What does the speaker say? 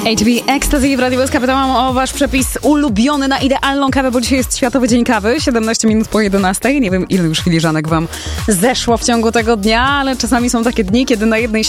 HB Ecstasy w Radiu SK. Pytałam o wasz przepis ulubiony na idealną kawę, bo dzisiaj jest Światowy Dzień Kawy, 17 minut po 11. Nie wiem, ile już filiżanek wam zeszło w ciągu tego dnia, ale czasami są takie dni, kiedy na jednej